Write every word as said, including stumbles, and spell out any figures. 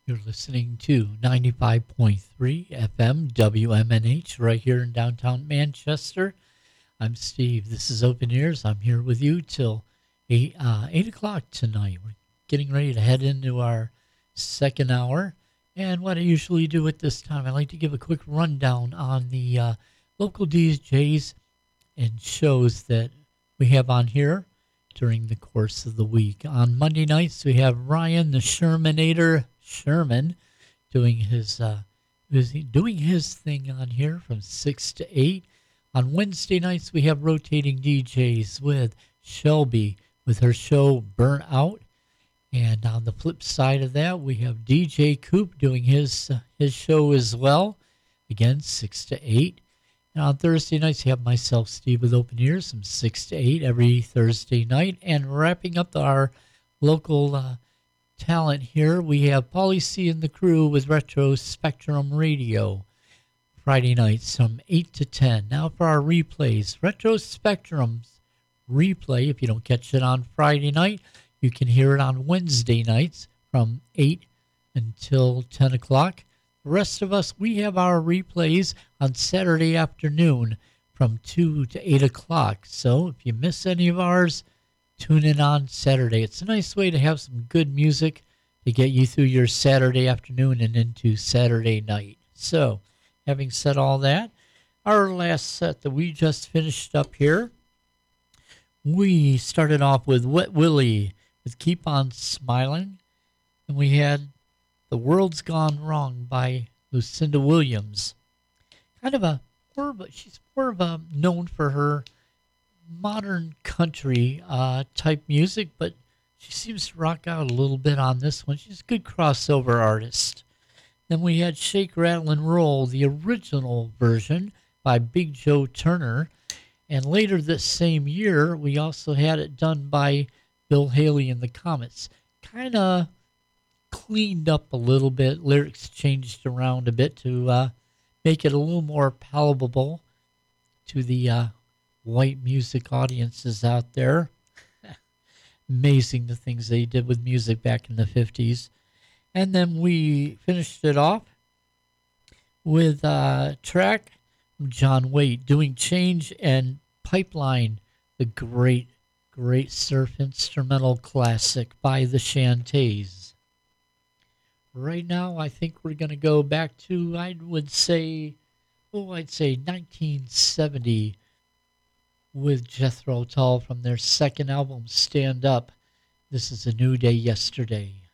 You're listening to ninety-five point three F M W M N H right here in downtown Manchester. I'm Steve. This is Open Ears. I'm here with you till eight, uh, eight o'clock tonight. We're getting ready to head into our second hour. And what I usually do at this time, I like to give a quick rundown on the uh, local D Js and shows that we have on here during the course of the week. On Monday nights, we have Ryan the Shermanator Sherman doing his uh, doing his thing on here from six to eight. On Wednesday nights, we have rotating D Js with Shelby with her show Burnt Out. And on the flip side of that, we have D J Coop doing his uh, his show as well. Again, six to eight. And on Thursday nights, you have myself, Steve, with Open Ears from six to eight every Thursday night. And wrapping up our local uh, talent here, we have Paulie C and the crew with Retro Spectrum Radio. Friday nights from eight to ten. Now for our replays. Retro Spectrum's replay, if you don't catch it on Friday night, you can hear it on Wednesday nights from eight until ten o'clock. The rest of us, we have our replays on Saturday afternoon from two to eight o'clock. So if you miss any of ours, tune in on Saturday. It's a nice way to have some good music to get you through your Saturday afternoon and into Saturday night. So, having said all that, our last set that we just finished up here, we started off with Wet Willie with Keep On Smiling, and we had The World's Gone Wrong by Lucinda Williams. Kind of a, more of a she's more of a known for her modern country uh, type music, but she seems to rock out a little bit on this one. She's a good crossover artist. Then we had Shake, Rattle, and Roll, the original version by Big Joe Turner. And later this same year, we also had it done by Bill Haley and the Comets. Kind of cleaned up a little bit. Lyrics changed around a bit to uh, make it a little more palatable to the uh, white music audiences out there. Amazing the things they did with music back in the fifties. And then we finished it off with a track from John Waite doing Change and Pipeline, the great, great surf instrumental classic by the Shantays. Right now, I think we're going to go back to, I would say, oh, I'd say nineteen seventy with Jethro Tull from their second album, Stand Up. This is A New Day Yesterday.